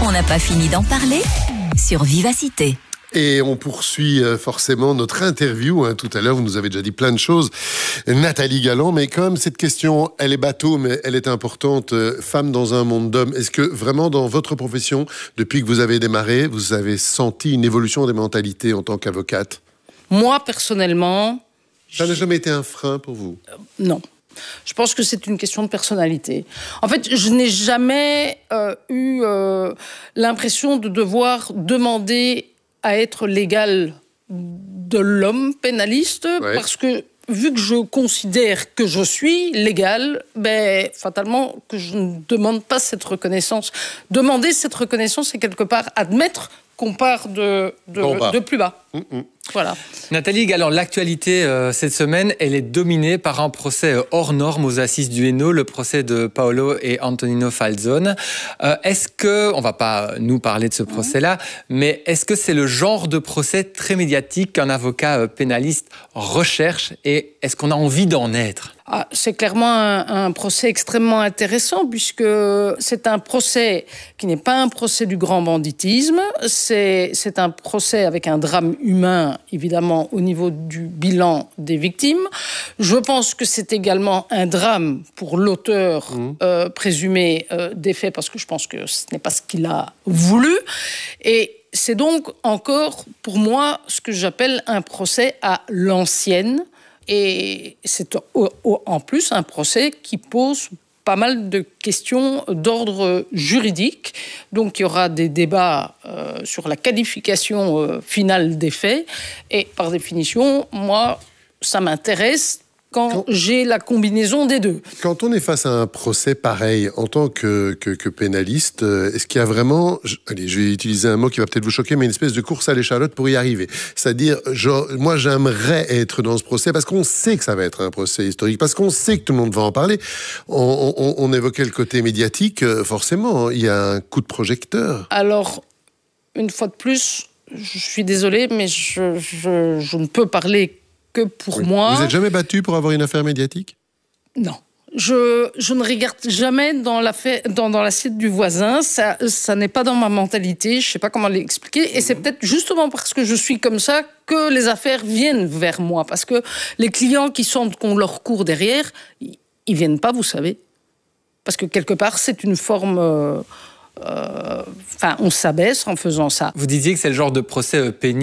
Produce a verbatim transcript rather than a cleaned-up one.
On n'a pas fini d'en parler sur Vivacité. Et on poursuit forcément notre interview. Hein. Tout à l'heure, vous nous avez déjà dit plein de choses, Nathalie Galland. Mais quand même, cette question, elle est bateau, mais elle est importante. Femme dans un monde d'hommes. Est-ce que vraiment, dans votre profession, depuis que vous avez démarré, vous avez senti une évolution des mentalités en tant qu'avocate ? Moi, personnellement... Ça n'a jamais été un frein pour vous ? euh, Non. Je pense que c'est une question de personnalité. En fait, je n'ai jamais euh, eu euh, l'impression de devoir demander à être l'égal de l'homme pénaliste, ouais. Parce que vu que je considère que je suis l'égal, ben, fatalement, que je ne demande pas cette reconnaissance. Demander cette reconnaissance, c'est quelque part admettre qu'on part de, de, de plus bas. Mm-mm. Voilà. Nathalie Galland, l'actualité euh, cette semaine, elle est dominée par un procès hors norme aux assises du Hainaut, le procès de Paolo et Antonino Falzone. Euh, est-ce que, on va pas nous parler de ce procès-là, mais est-ce que c'est le genre de procès très médiatique qu'un avocat euh, pénaliste recherche et est-ce qu'on a envie d'en être ? Ah, c'est clairement un, un procès extrêmement intéressant puisque c'est un procès qui n'est pas un procès du grand banditisme, c'est, c'est un procès avec un drame humain, évidemment, au niveau du bilan des victimes. Je pense que c'est également un drame pour l'auteur mmh. euh, présumé euh, des faits parce que je pense que ce n'est pas ce qu'il a voulu. Et c'est donc encore, pour moi, ce que j'appelle un procès à l'ancienne. Et c'est en plus un procès qui pose pas mal de questions d'ordre juridique. Donc il y aura des débats euh, sur la qualification euh, finale des faits. Et par définition, moi, ça m'intéresse quand, quand j'ai la combinaison des deux. Quand on est face à un procès pareil, en tant que, que, que pénaliste, est-ce qu'il y a vraiment, je, allez, je vais utiliser un mot qui va peut-être vous choquer, mais une espèce de course à l'échalote pour y arriver. C'est-à-dire, genre, moi j'aimerais être dans ce procès parce qu'on sait que ça va être un procès historique, parce qu'on sait que tout le monde va en parler. On, on, on évoquait le côté médiatique, forcément, il y a un coup de projecteur. Alors, une fois de plus, je suis désolée, mais je, je, je ne peux parler que pour oui. moi... Vous n'êtes jamais battu pour avoir une affaire médiatique ? Non. Je, je ne regarde jamais dans, dans, dans l'assiette du voisin. Ça, ça n'est pas dans ma mentalité. Je ne sais pas comment l'expliquer. Et c'est peut-être justement parce que je suis comme ça que les affaires viennent vers moi. Parce que les clients qui sentent qu'on leur court derrière, ils ne viennent pas, vous savez. Parce que quelque part, c'est une forme... Euh, euh, enfin, on s'abaisse en faisant ça. Vous disiez que c'est le genre de procès pénible.